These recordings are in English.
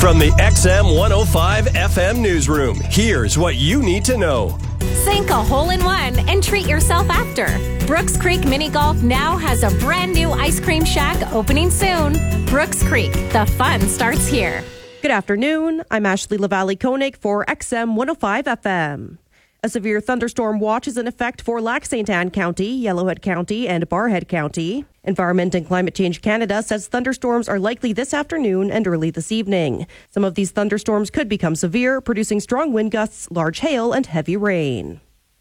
From the XM 105 FM newsroom, here's what you need to know. Sink a hole in one and treat yourself after. Brooks Creek Mini Golf now has a brand new ice cream shack opening soon. Brooks Creek, the fun starts here. Good afternoon. I'm Ashley LaValle-Koenig for XM 105 FM. A severe thunderstorm watch is in effect for Lac St. Anne County, Yellowhead County, and Barrhead County. Environment and Climate Change Canada says thunderstorms are likely this afternoon and early this evening. Some of these thunderstorms could become severe, producing strong wind gusts, large hail, and heavy rain.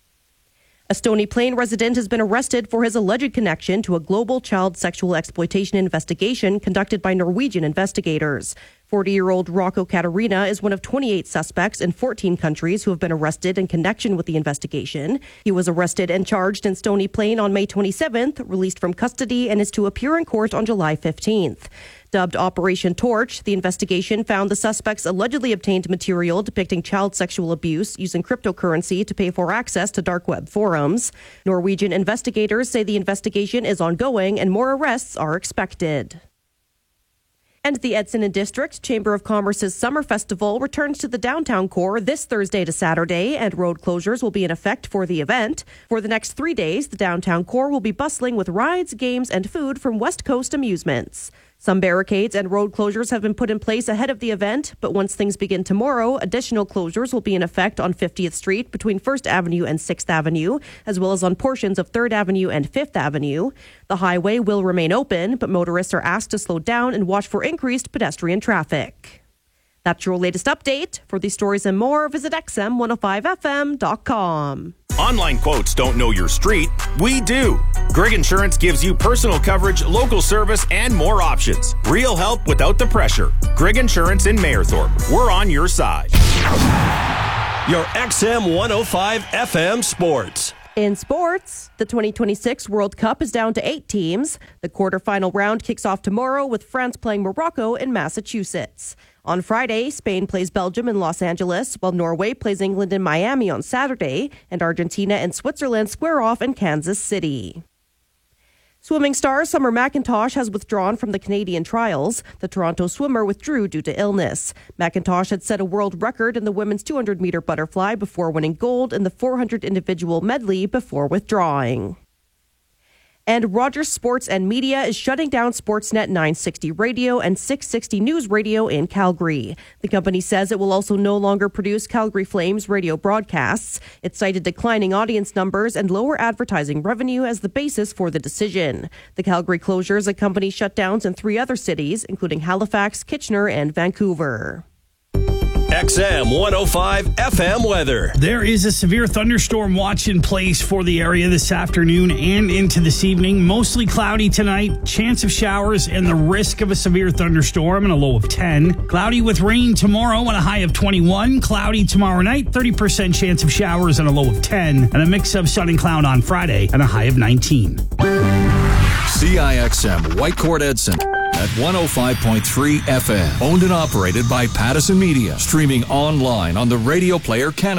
A Stony Plain resident has been arrested for his alleged connection to a global child sexual exploitation investigation conducted by Norwegian investigators. 40-year-old Rocco Caterina is one of 28 suspects in 14 countries who have been arrested in connection with the investigation. He was arrested and charged in Stony Plain on May 27th, released from custody, and is to appear in court on July 15th. Dubbed Operation Torch, the investigation found the suspects allegedly obtained material depicting child sexual abuse using cryptocurrency to pay for access to dark web forums. Norwegian investigators say the investigation is ongoing and more arrests are expected. And the Edson and District Chamber of Commerce's Summer Festival returns to the downtown core this Thursday to Saturday, and road closures will be in effect for the event. For the next 3 days, the downtown core will be bustling with rides, games, and food from West Coast amusements. Some barricades and road closures have been put in place ahead of the event, but once things begin tomorrow, additional closures will be in effect on 50th Street between 1st Avenue and 6th Avenue, as well as on portions of 3rd Avenue and 5th Avenue. The highway will remain open, but motorists are asked to slow down and watch for increased pedestrian traffic. That's your latest update. For these stories and more, visit xm105fm.com. Online quotes don't know your street. We do. Grig Insurance gives you personal coverage, local service, and more options. Real help without the pressure. Grig Insurance in Mayerthorpe. We're on your side. Your XM 105 FM sports. In sports, the 2026 World Cup is down to 8 teams. The quarterfinal round kicks off tomorrow with France playing Morocco in Massachusetts. On Friday, Spain plays Belgium in Los Angeles, while Norway plays England in Miami on Saturday, and Argentina and Switzerland square off in Kansas City. Swimming star Summer McIntosh has withdrawn from the Canadian trials. The Toronto swimmer withdrew due to illness. McIntosh had set a world record in the women's 200-meter butterfly before winning gold in the 400 individual medley before withdrawing. And Rogers Sports and Media is shutting down Sportsnet 960 Radio and 660 News Radio in Calgary. The company says it will also no longer produce Calgary Flames radio broadcasts. It cited declining audience numbers and lower advertising revenue as the basis for the decision. The Calgary closures accompany shutdowns in 3 other cities, including Halifax, Kitchener, and Vancouver. XM 105 FM weather. There is a severe thunderstorm watch in place for the area this afternoon and into this evening. Mostly cloudy tonight, chance of showers and the risk of a severe thunderstorm and a low of 10. Cloudy with rain tomorrow and a high of 21. Cloudy tomorrow night, 30% chance of showers and a low of 10. And a mix of sun and cloud on Friday and a high of 19. CIXM Whitecourt Edson at 105.3 FM. Owned and operated by Pattison Media. Streaming online on the Radio Player Canada.